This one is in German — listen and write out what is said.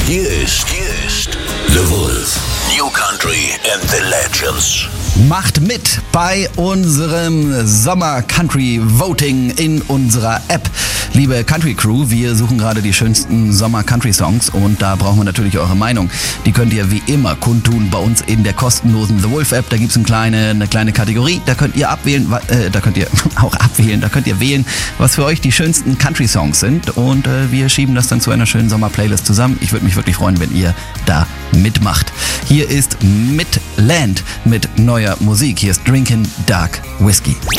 Hier ist The Wolf. New Country and the Legends. Macht mit bei unserem Sommer Country Voting in unserer App. Liebe Country Crew, wir suchen gerade die schönsten Sommer Country Songs und da brauchen wir natürlich eure Meinung. Die könnt ihr wie immer kundtun bei uns in der kostenlosen The Wolf App. Da gibt es eine kleine Kategorie, da könnt ihr abwählen, da könnt ihr wählen, was für euch die schönsten Country Songs sind und wir schieben das dann zu einer schönen Sommer Playlist zusammen. Ich würde mich wirklich freuen, wenn ihr da mitmacht. Hier ist Midland mit neuer Musik. Hier ist Drinkin' Dark Whiskey.